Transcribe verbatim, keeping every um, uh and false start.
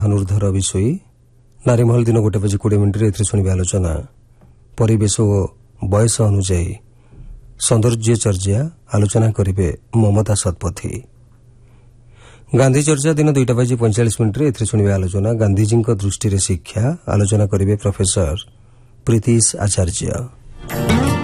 अनुर्धर विषय नारी महल दिन गोटे बजे कोड़े मिनिट एथि शुणे आलोचना परिवेश और बयस अनुजाई सौंदर्य चर्चा आलोचना करेंगे ममता शतपथी। गांधी चर्चा दिन दुईटा बजे पैंचाश मिनिट एथि शुणे आलोचना गांधीजी दृष्टि शिक्षा आलोचना करेंगे प्रोफेसर प्रीतीश आचार्य।